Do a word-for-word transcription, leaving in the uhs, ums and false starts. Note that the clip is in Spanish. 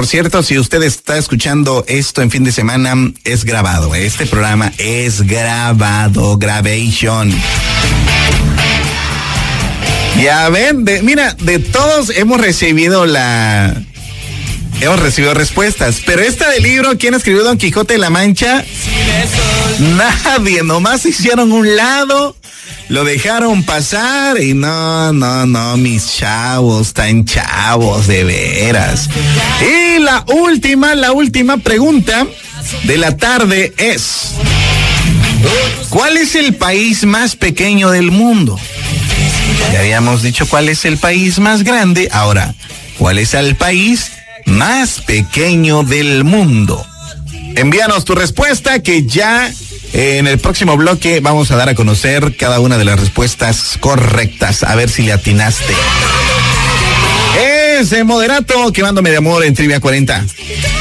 por cierto, si usted está escuchando esto en fin de semana, es grabado. Este programa es grabado, Gravation. Ya ven, de, mira, de todos hemos recibido la... Hemos recibido respuestas, pero esta del libro, ¿quién escribió Don Quijote de la Mancha? Nadie, nomás hicieron un lado, lo dejaron pasar y no, no, no, mis chavos, tan chavos, de veras. Y la última, la última pregunta de la tarde es: ¿cuál es el país más pequeño del mundo? Ya habíamos dicho cuál es el país más grande, ahora, ¿cuál es el país más pequeño del mundo? Envíanos tu respuesta, que ya eh, en el próximo bloque vamos a dar a conocer cada una de las respuestas correctas, a ver si le atinaste. Es Moderato, quemándome de amor en Trivia cuarenta.